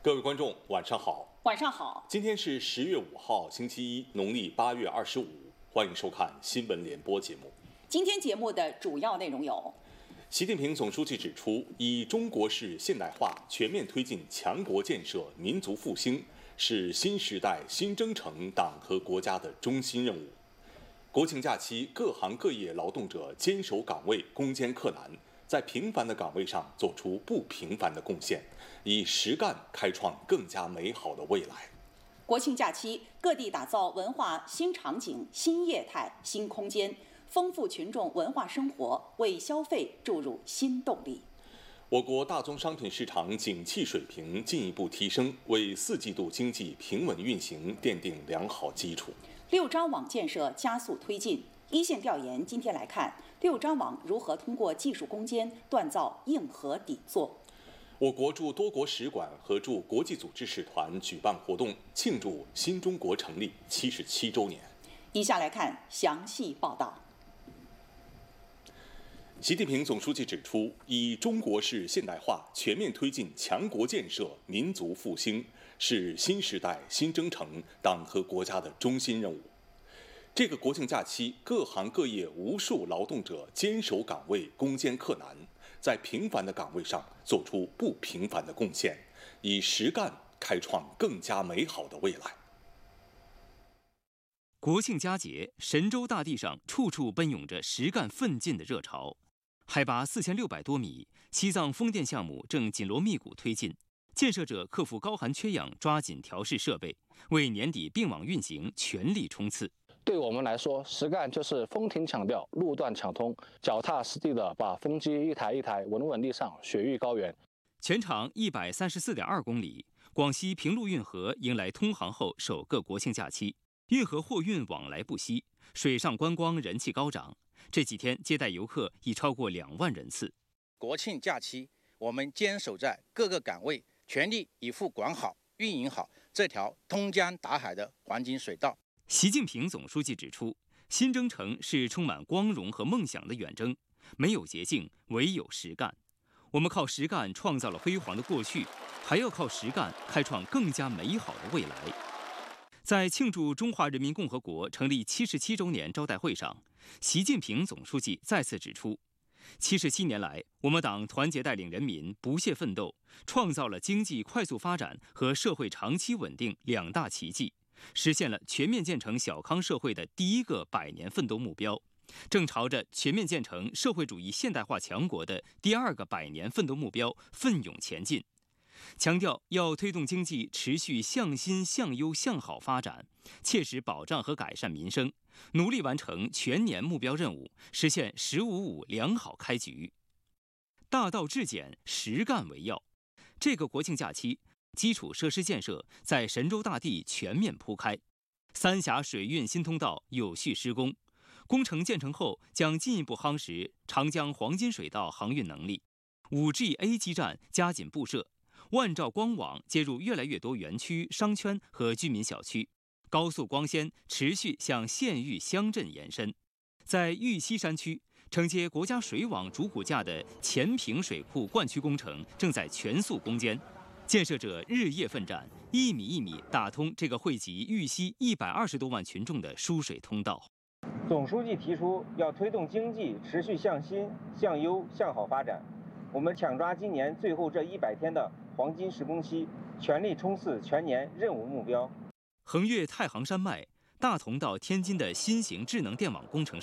各位观众，晚上好。 晚上好。 今天是10月5号，星期一，农历8月25。欢迎收看新闻联播节目。 今天节目的主要内容有： 习近平总书记指出，以中国式现代化全面推进强国建设、民族复兴，是新时代新征程党和国家的中心任务。国庆假期，各行各业劳动者坚守岗位，攻坚克难，在平凡的岗位上做出不平凡的贡献，以实干开创更加美好的未来。 国庆假期，各地打造文化新场景、新业态、新空间，丰富群众文化生活，为消费注入新动力。 我国大宗商品市场景气水平进一步提升，为4季度经济平稳运行奠定良好基础。 6张网建设加速推进。一线调研，今天来看6张网如何通过技术攻坚锻造硬核底座。 我国驻多国使馆和驻国际组织使团举办活动，庆祝新中国成立77周年。 以下来看详细报道。 习近平总书记指出，以中国式现代化全面推进强国建设、民族复兴，是新时代新征程党和国家的中心任务。这个国庆假期，各行各业无数劳动者坚守岗位，攻坚克难，在平凡的岗位上做出不平凡的贡献，以实干开创更加美好的未来。 国庆佳节，神州大地上处处奔涌着实干奋进的热潮。海拔4600多米，西藏风电项目正紧锣密鼓推进，建设者克服高寒缺氧，抓紧调试设备，为年底并网运行全力冲刺。 对我们来说，实干就是风停抢调，路段抢通，脚踏实地的把风机一台一台稳稳地上雪域高原。 全长134.2公里，广西平陆运河迎来通航后首个国庆假期，运河货运往来不息，水上观光人气高涨。这几天接待游客已超过2万人次。 国庆假期，我们坚守在各个岗位，全力以赴管好、运营好这条通江达海的黄金水道。 习近平总书记指出，新征程是充满光荣和梦想的远征，没有捷径，唯有实干。我们靠实干创造了辉煌的过去，还要靠实干开创更加美好的未来。在庆祝中华人民共和国成立77周年招待会上，习近平总书记再次指出，77年来，我们党团结带领人民不懈奋斗，创造了经济快速发展和社会长期稳定2大奇迹，实现了全面建成小康社会的第一个100年奋斗目标，正朝着全面建成社会主义现代化强国的第2个100年奋斗目标奋勇前进。强调要推动经济持续向新、向优、向好发展，切实保障和改善民生，努力完成全年目标任务，实现“15+5”良好开局。大道至简，实干为要。这个国庆假期，基础设施建设在神州大地全面铺开，三峡水运新通道有序施工，工程建成后将进一步夯实长江黄金水道航运能力。5G-A 基站加紧布设，万兆光网接入越来越多园区、商圈和居民小区，高速光纤持续向县域乡镇延伸。在玉溪山区，承接国家水网主骨架的前坪水库灌区工程正在全速攻坚，建设者日夜奋战，一米一米打通这个惠及玉溪120多万群众的输水通道。 总书记提出要推动经济持续向新、向优、向好发展，我们抢抓今年最后这100天的黄金施工期，全力冲刺全年任务目标。 横越太行山脉，大同到天津的新型智能电网工程